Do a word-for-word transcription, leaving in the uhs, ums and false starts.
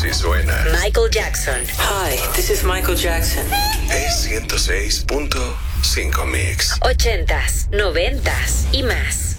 Así suena. Michael Jackson. Hi, this is Michael Jackson. Es ciento seis punto cinco Mix. Ochentas, noventas y más.